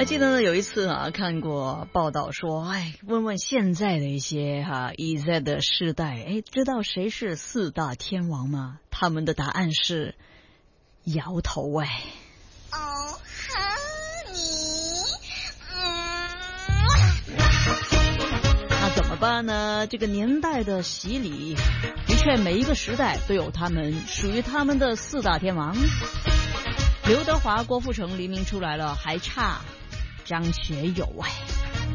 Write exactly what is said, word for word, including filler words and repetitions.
还记得呢，有一次啊，看过报道说，哎，问问现在的一些哈、啊、E Z 的世代，哎，知道谁是四大天王吗？他们的答案是摇头哎。 哦，哈尼， 那怎么办呢？这个年代的洗礼，的确每一个时代都有他们属于他们的四大天王。刘德华、郭富城黎明出来了，还差张学友哎。